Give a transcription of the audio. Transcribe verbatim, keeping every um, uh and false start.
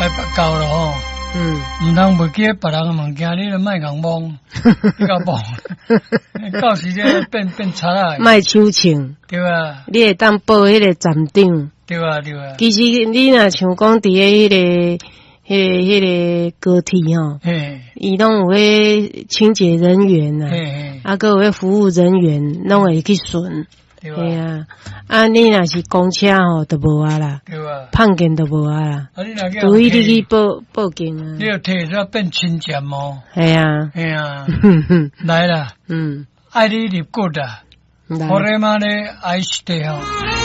该不够了吼。嗯，唔通袂记别人嘅物件，你都莫共摸，你甲摸，到时咧变变差啦。 莫手情， 对啊。 你会当报迄个站长。 对啊，对啊。 其实你若像讲伫迄个、迄个、迄个高铁吼，伊拢有迄清洁人员啊，啊，佮有迄服务人员，拢会去巡。对啊，啊，你若是公车吼，就无啊啦，对啊，碰见就无啊啦，啊，你若除非你去报报警啊， 你要摕煞变亲戚哦， 系啊， 系啊，来啦，嗯，爱你入骨啊，我哋嘛咧爱死地吼。